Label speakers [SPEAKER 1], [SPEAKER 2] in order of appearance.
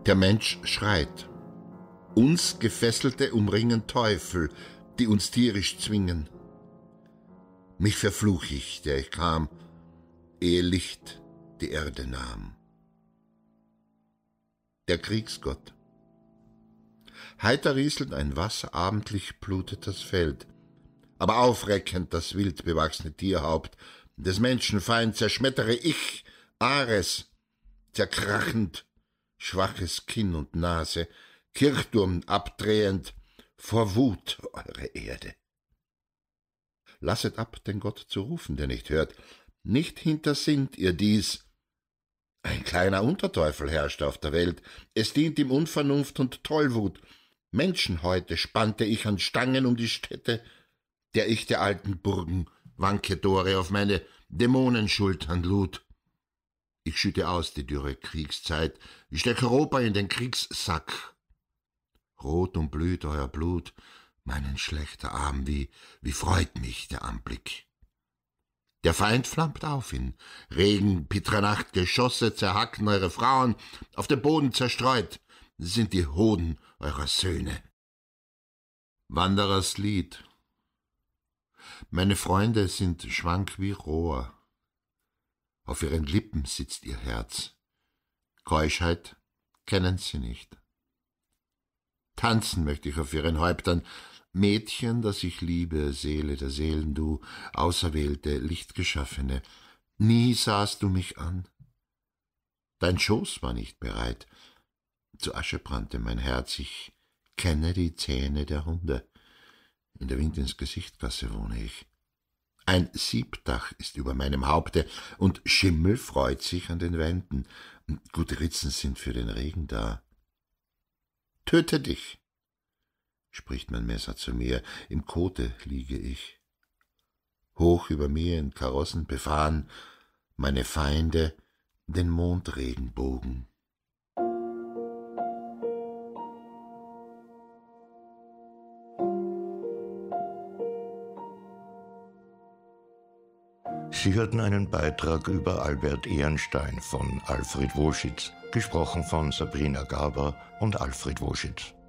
[SPEAKER 1] Der Mensch schreit. Uns Gefesselte umringen Teufel, die uns tierisch zwingen. Mich verfluch ich, der ich kam, ehe Licht die Erde nahm. Der Kriegsgott. Heiter rieselt ein Wasser, abendlich blutet das Feld. Aber aufreckend das wild bewachsene Tierhaupt des Menschenfeind zerschmettere ich, Ares, zerkrachend, schwaches Kinn und Nase, Kirchturm abdrehend, vor Wut eure Erde. Lasset ab, den Gott zu rufen, der nicht hört, nicht hintersinnt ihr dies. Ein kleiner Unterteufel herrscht auf der Welt, es dient ihm Unvernunft und Tollwut. Menschenhäute spannte ich an Stangen um die Städte, der ich der alten Burgen Wanketore auf meine Dämonenschultern lud. Ich schütte aus die dürre Kriegszeit, ich steck Europa in den Kriegssack. Rot umblüht euer Blut, meinen schlechter Arm, wie freut mich der Anblick. Der Feind flammt auf in Regen, bitterer Nacht, Geschosse zerhacken eure Frauen, auf dem Boden zerstreut sind die Hoden eurer Söhne. Wanderers Lied. Meine Freunde sind schwank wie Rohr, auf ihren Lippen sitzt ihr Herz, Keuschheit kennen sie nicht. Tanzen möchte ich auf ihren Häuptern, Mädchen, das ich liebe, Seele der Seelen, du auserwählte, lichtgeschaffene, nie sahst du mich an. Dein Schoß war nicht bereit, zu Asche brannte mein Herz, ich kenne die Zähne der Hunde, in der Wind ins Gesichtgasse wohne ich. Ein Siebdach ist über meinem Haupte, und Schimmel freut sich an den Wänden, gute Ritzen sind für den Regen da. Töte dich, spricht mein Messer zu mir, im Kote liege ich. Hoch über mir in Karossen befahren meine Feinde den Mondregenbogen.
[SPEAKER 2] Sie hörten einen Beitrag über Albert Ehrenstein von Alfred Woschitz, gesprochen von Sabrina Gaber und Alfred Woschitz.